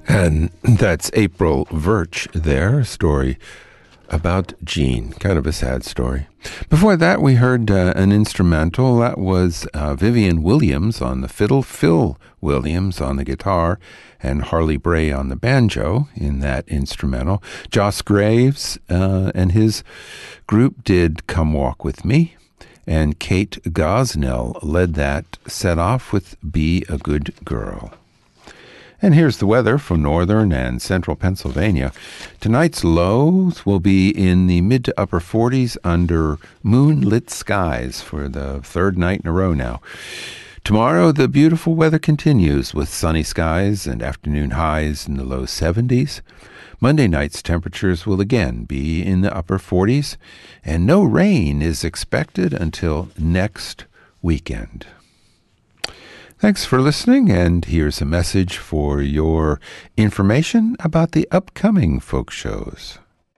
And that's April Virch there, a story about Jean, kind of a sad story. Before that, we heard an instrumental. That was Vivian Williams on the fiddle, Phil Williams on the guitar, and Harley Bray on the banjo in that instrumental. Joss Graves and his group did Come Walk With Me, and Kate Gosnell led that set off with Be a Good Girl. And here's the weather for northern and central Pennsylvania. Tonight's lows will be in the mid to upper 40s under moonlit skies for the third night in a row now. Tomorrow, the beautiful weather continues with sunny skies and afternoon highs in the low 70s. Monday night's temperatures will again be in the upper 40s, and no rain is expected until next weekend. Thanks for listening, and here's a message for your information about the upcoming folk shows.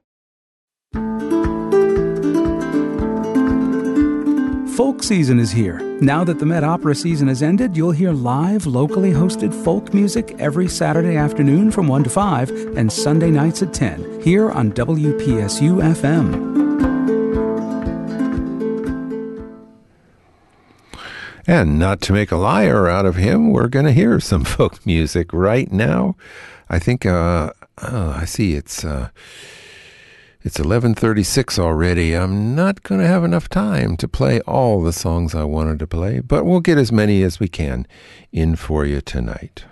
Folk season is here. Now that the Met Opera season has ended, you'll hear live, locally hosted folk music every Saturday afternoon from 1 to 5 and Sunday nights at 10 here on WPSU FM. And not to make a liar out of him, we're going to hear some folk music right now. I think, I see it's 11:36 already. I'm not going to have enough time to play all the songs I wanted to play, but we'll get as many as we can in for you tonight.